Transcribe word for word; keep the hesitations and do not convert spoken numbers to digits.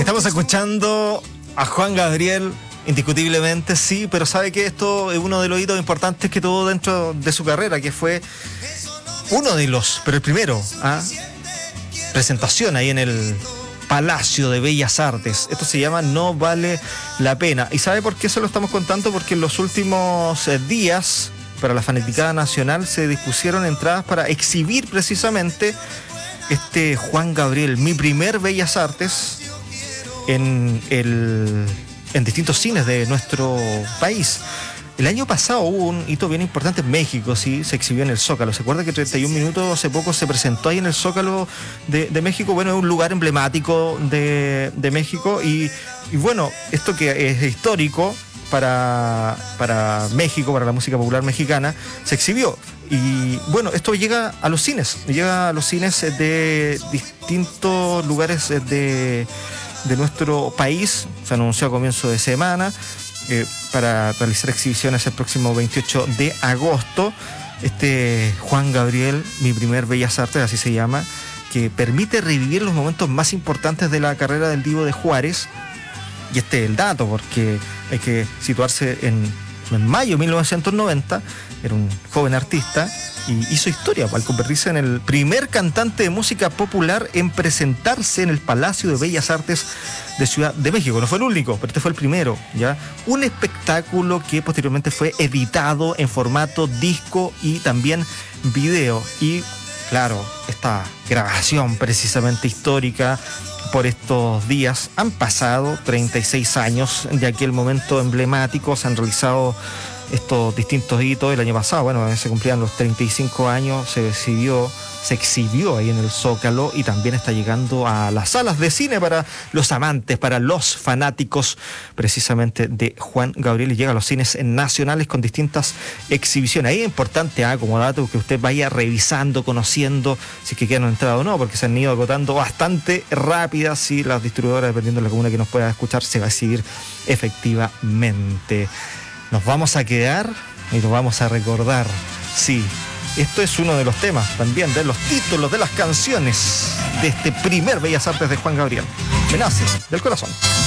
Estamos escuchando a Juan Gabriel, indiscutiblemente, sí, pero sabe que esto es uno de los hitos importantes que tuvo dentro de su carrera, que fue uno de los, pero el primero, ¿ah? presentación ahí en el Palacio de Bellas Artes. Esto se llama No Vale la Pena. ¿Y sabe por qué se lo estamos contando? Porque en los últimos eh, días, para la fanaticada nacional, se dispusieron entradas para exhibir precisamente este Juan Gabriel, mi primer Bellas Artes, en, el, en distintos cines de nuestro país. El año pasado hubo un hito bien importante en México, sí, se exhibió en el Zócalo. ¿Se acuerda que treinta y un minutos hace poco se presentó ahí en el Zócalo de, de México? Bueno, es un lugar emblemático de, de México y, y bueno, esto que es histórico para, para México, para la música popular mexicana, se exhibió. Y bueno, esto llega a los cines, llega a los cines de distintos lugares de, de nuestro país. Se anunció a comienzo de semana. Eh, para realizar exhibiciones el próximo veintiocho de agosto. Este Juan Gabriel, mi primer Bellas Artes, así se llama, que permite revivir los momentos más importantes de la carrera del Divo de Juárez. Y este es el dato, porque hay que situarse en, en mayo de mil novecientos noventa. Era un joven artista y hizo historia al convertirse en el primer cantante de música popular en presentarse en el Palacio de Bellas Artes de Ciudad de México. No fue el único, pero este fue el primero, ¿ya? Un espectáculo que posteriormente fue editado en formato disco y también video. Y claro, esta grabación precisamente histórica por estos días, han pasado treinta y seis años de aquel momento emblemático, se han realizado estos distintos hitos. El año pasado, bueno, se cumplían los treinta y cinco años, se decidió, se exhibió ahí en el Zócalo y también está llegando a las salas de cine para los amantes, para los fanáticos precisamente de Juan Gabriel, y llega a los cines nacionales con distintas exhibiciones. Ahí es importante, ¿eh? como dato, que usted vaya revisando, conociendo si es que quedan entrado o no, porque se han ido agotando bastante rápidas y las distribuidoras, dependiendo de la comuna que nos pueda escuchar, se va a exhibir efectivamente. Nos vamos a quedar y nos vamos a recordar, sí, esto es uno de los temas también, de los títulos de las canciones de este primer Bellas Artes de Juan Gabriel. Me nace del corazón.